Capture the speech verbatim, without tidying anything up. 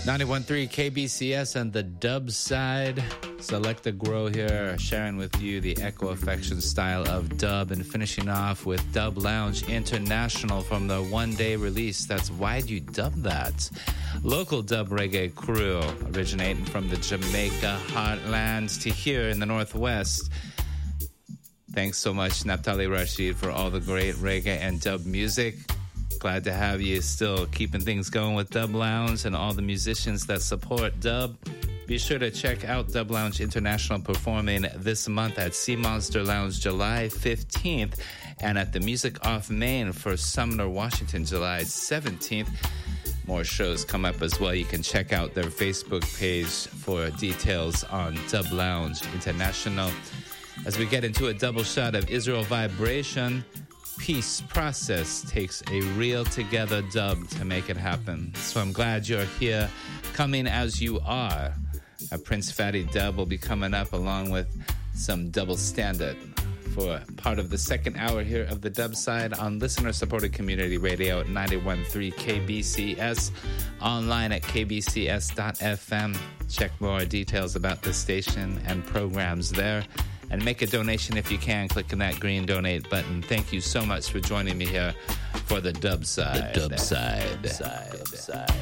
ninety-one point three K B C S and the dub side. Selecta Grow here, sharing with you the Echo Affection style of dub, and finishing off with Dub Lounge International from the one-day release. That's Why'd You Dub That? Local dub reggae crew originating from the Jamaica heartland to here in the Northwest. Thanks so much, Naphtali Rashid, for all the great reggae and dub music. Glad to have you still keeping things going with Dub Lounge and all the musicians that support dub. Be sure to check out Dub Lounge International performing this month at Sea Monster Lounge July fifteenth and at the Music Off Main for Sumner, Washington, July seventeenth. More shows come up as well. You can check out their Facebook page for details on Dub Lounge International. As we get into a double shot of Israel Vibration, Peace Process takes a real together dub to make it happen. So I'm glad you're here, coming as you are. A Prince Fatty dub will be coming up along with some double standard for part of the second hour here of the dub side on listener-supported community radio at ninety-one point three K B C S, online at k b c s dot f m. Check more details about the station and programs there. And make a donation if you can, clicking that green donate button. Thank you so much for joining me here for the dub side. The dub side. Dub side. Dub side.